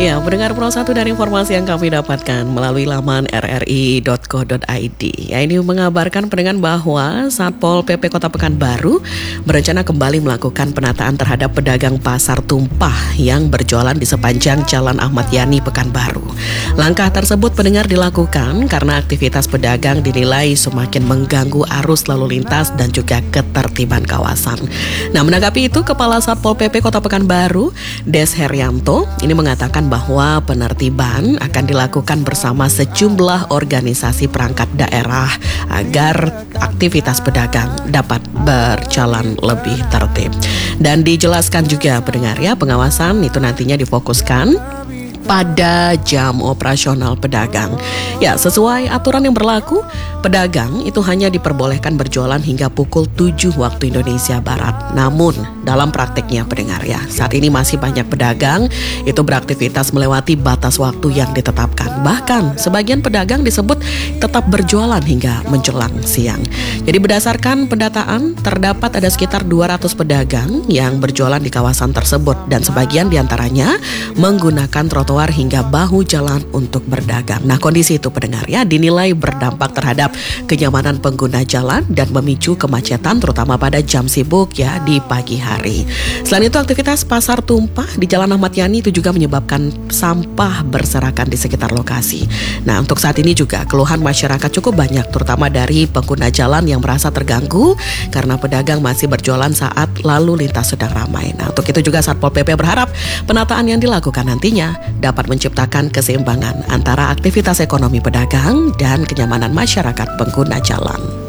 Ya, pendengar Pro 1 dari informasi yang kami dapatkan melalui laman rri.co.id. Ya, ini mengabarkan pendengar bahwa Satpol PP Kota Pekanbaru berencana kembali melakukan penataan terhadap pedagang pasar tumpah yang berjualan di sepanjang Jalan Ahmad Yani Pekanbaru. Langkah tersebut pendengar dilakukan karena aktivitas pedagang dinilai semakin mengganggu arus lalu lintas dan juga ketertiban kawasan. Nah, menanggapi itu, Kepala Satpol PP Kota Pekanbaru, Des Herianto, ini mengatakan bahwa penertiban akan dilakukan bersama sejumlah organisasi perangkat daerah agar aktivitas pedagang dapat berjalan lebih tertib. Dan dijelaskan juga pendengar ya, pengawasan itu nantinya difokuskan pada jam operasional pedagang. Ya, sesuai aturan yang berlaku, pedagang itu hanya diperbolehkan berjualan hingga pukul 7 waktu Indonesia Barat. Namun, dalam prakteknya pendengar ya, saat ini masih banyak pedagang itu beraktivitas melewati batas waktu yang ditetapkan. Bahkan, sebagian pedagang disebut tetap berjualan hingga menjelang siang. Jadi berdasarkan pendataan, terdapat ada sekitar 200 pedagang yang berjualan di kawasan tersebut dan sebagian diantaranya menggunakan trotoar hingga bahu jalan untuk berdagang. Nah, kondisi itu pendengar ya dinilai berdampak terhadap kenyamanan pengguna jalan dan memicu kemacetan terutama pada jam sibuk ya di pagi hari. Selain itu, aktivitas pasar tumpah di Jalan Ahmad Yani itu juga menyebabkan sampah berserakan di sekitar lokasi. Nah, untuk saat ini juga keluhan masyarakat cukup banyak terutama dari pengguna jalan yang merasa terganggu karena pedagang masih berjualan saat lalu lintas sedang ramai. Nah, untuk itu juga Satpol PP berharap penataan yang dilakukan nantinya dapat menciptakan keseimbangan antara aktivitas ekonomi pedagang dan kenyamanan masyarakat pengguna jalan.